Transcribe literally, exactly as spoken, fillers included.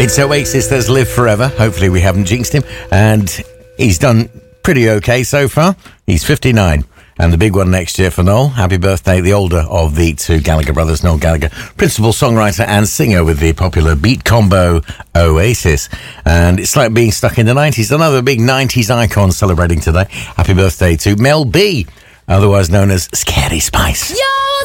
It's Oasis that's Live Forever. Hopefully we haven't jinxed him. And he's done pretty okay so far. He's fifty-nine. And the big one next year for Noel. Happy birthday, the older of the two Gallagher brothers, Noel Gallagher, principal songwriter and singer with the popular beat combo Oasis. And it's like being stuck in the nineties. Another big nineties icon celebrating today. Happy birthday to Mel B, otherwise known as Scary Spice. Yo!